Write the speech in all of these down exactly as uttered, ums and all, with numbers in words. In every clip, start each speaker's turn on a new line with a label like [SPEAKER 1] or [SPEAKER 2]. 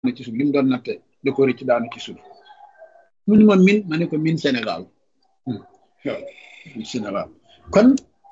[SPEAKER 1] ci suuf li mu doon natte da ko rëcc daanu ci suuf mu ni ma min ma ne ko min Sénégal waaw min Sénégal kon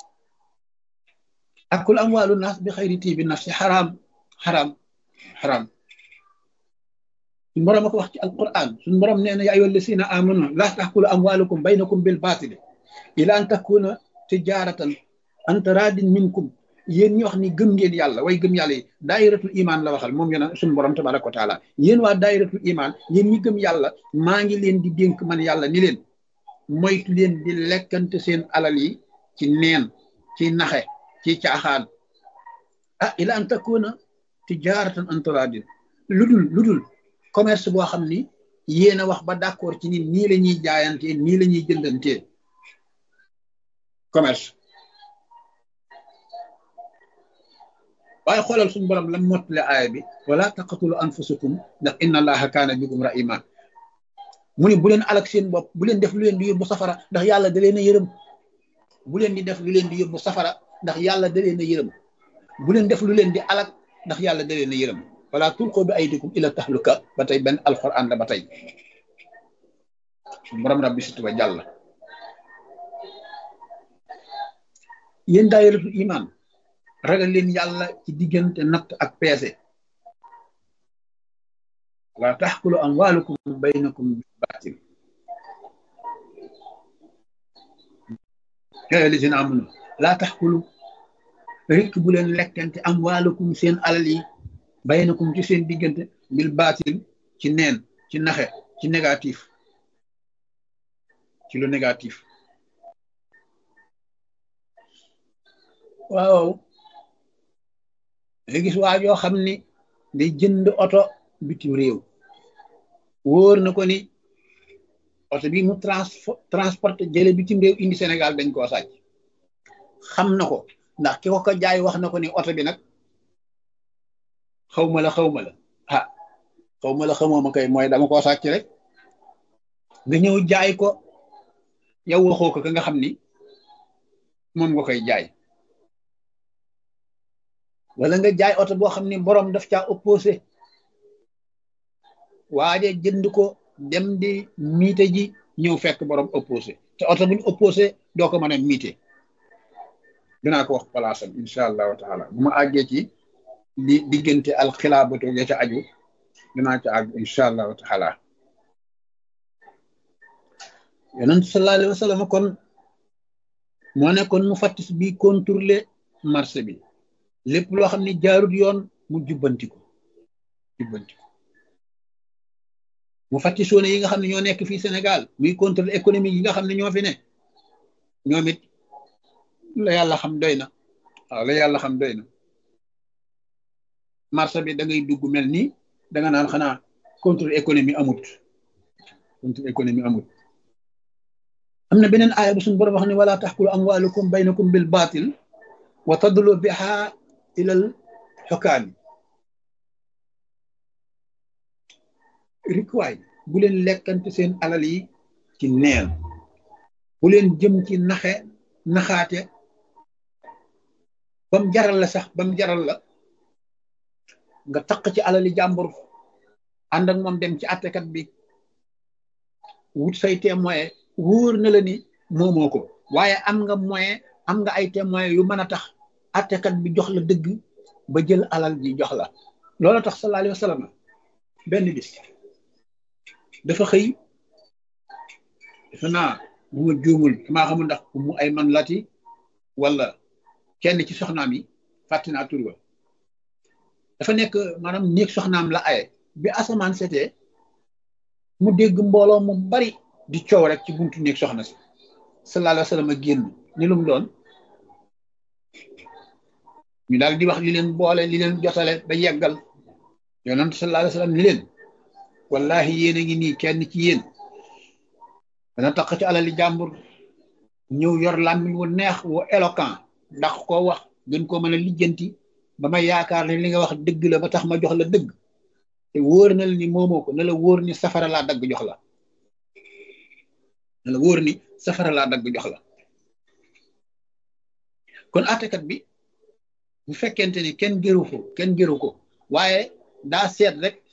[SPEAKER 1] akul amwaalu naas bi xayri tiibi nafsi xaraam xaraam xaraam suñu borom a ko wax ci alquran suñu borom nee na yaa ayyuha llazina amanu laa taxkulu amwaalukum baynakum bil baatili ila an takuna tijaratan an taradin minkum yéen ñi wax ni gëm ngeen yàlla way gëm yàlla yi daayiratul iman la waxal moom yéen suñu borom tabaraka wa taala yéen waa daayiratul iman yéen ñi gëm yàlla maa ngi leen di dénk man yàlla ni leen moytu leen di lekkante seen alal yi ci neen ci naxe ci caaxaan ah ila an takuna tijaratan an taradin lu dul lu dul commerce boo xam ni yéen a wax ba d'accord ci ni nii la ñuy jaayantee nii la ñuy jëndantee commerce waaye xoolal suñu borom lam mottale aaya bi wala taqatulu anfusakum ndax inna allaha kaana bikum rahima mu ne bu leen alak seen bopp bu leen def lu leen di yóbbu safara ndax yàlla da leen a yërëm bu leen di def lu leen di yóbbu safara ndax yàlla da leen a yërëm bu leen def lu leen di alak ndax yàlla da leen a yërëm wala tulqu bi aydikum ila tahluka ba tey benn alquran la ba tey borom rabbi situ ba jàll yéen daayiratul iman ragal leen yàlla ci diggante natt ak peese wala taxkulu amwaalukum baynakum bil baatil yaa lazina amanu laa taxkulu rek bu leen lekkante amwaalukum seen alal yi baynakum ci seen diggante bil baatil ci neen ci naxe ci négatif ci lu négatif waaw léegi gis waa joo xam ni day jënd oto bitim réew wóor na ko ni oto bi mu trans transporté jële bitim réew indi Sénégal dañ koo sàcc xam na ko ndax ki ko ko jaay wax na ko ni oto bi nag xawma la xawma la ah xawma la xamoo ma kay mooy dama koo sàcc rek nga ñëw jaay ko yow waxoo ko ka nga xam ni moom nga koy jaay wala nga jaay oto boo xam ni borom daf caa opposé waaje jënd ko dem di miite ji ñëw fekk borom opposé te oto buñ opposé doo ko mën a miite dinaa ko wax palaasam incha allahu taala bu ma àggee ci li diggante alxilaabatu ya ca aju dinaa ca àgg incha allahu taala yonent sallallahu alayhi wa sallam kon moo nekkoon mu fattis bi contrôler marché bi lépp loo xam ne jaarut yoon mu jubbanti ko jubbanti ko mu fattisoone yi nga xam ne ñoo nekk fii Sénégal muy contrôle économique yi nga xam ne ñoo fi ne ñoom it la yàlla xam doy na waaw la yàlla xam doy na marché bi da ngay dugg mel nii da nga naan xanaa contrôle économie amut contrôle économie amut am na beneen aaya bu suñu borom wax ne wala taxkulu amwaalukum baynakum bil baatil wa tadlu biha ilal xokaani rikwaay bu leen lekkante seen alal yi ci neen bu leen jëm ci naxe naxaate bam jaral la sax bam jaral la nga taq ci alali jàmbur ànd ak moom dem ci àttekat bi wut say témoin wóor na la ni moomoo ko waaye am nga moyen am nga ay témoin yu mën a tax àttekat bi jox la dëgg ba jël alal ji jox la loolu tax sallallahu alayhi wa sallam benn bis dafa xëy defe naa bu ma juumul maa xamul ndax mu ay man lati wala kenn ci soxnaam yi fàtti naa tur ba dafa nekk maanaam néeg soxnaam la aye bi asamaan setee mu dégg mbooloo mu bari di coow rek ci buntu néeg soxna si sallallahu alayhi wa sallam génn ni lu mu doon ñu daal di wax li leen boole li leen jotale ba yeggal yonent sallallahu alayhi wa sallam ni leen wallahi yéen a ngi nii kenn ci yéen dana taq ci alali jàmbur ñëw yor làmmiñ wu neex wu éloquent ndax koo wax gën koo mën a lijjanti ba may yaakaar ne li nga wax dëgg la ba tax ma jox la dëgg te wóor na la ni moomoo ko na la wóor ni safara laa dagg jox la na la wóor ni safara laa dagg jox la kon àttekat bi bu fekkente ni kenn gëru ko kenn gëru ko waaye daa seet rek